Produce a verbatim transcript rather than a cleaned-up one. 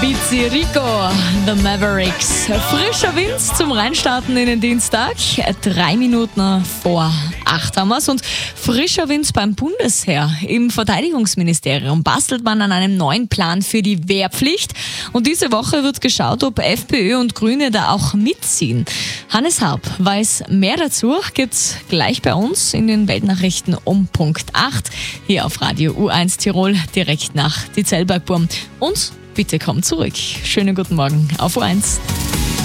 Bizzi-Rico, The Mavericks. Frischer Wind zum Reinstarten in den Dienstag. Drei Minuten vor acht haben wir's. Und frischer Wind beim Bundesheer. Im Verteidigungsministerium bastelt man an einem neuen Plan für die Wehrpflicht. Und diese Woche wird geschaut, ob FPÖ und Grüne da auch mitziehen. Hannes Harp weiß mehr dazu, gibt's gleich bei uns in den Weltnachrichten um Punkt acht. Hier auf Radio U eins Tirol, direkt nach die Zellbergburm. Und bitte komm zurück. Schönen guten Morgen auf U eins.